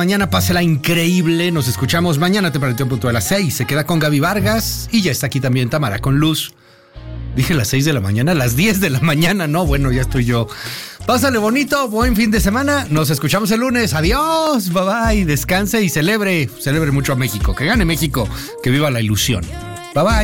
Mañana pásela increíble. Nos escuchamos mañana tempranito en punto de las 6. Se queda con Gaby Vargas y ya está aquí también Tamara con Luz. Dije las 6 de la mañana, las 10 de la mañana. No, bueno, ya estoy yo. Pásale bonito, buen fin de semana. Nos escuchamos el lunes. Adiós, bye bye. Descanse y celebre mucho a México. Que gane México, que viva la ilusión. Bye bye.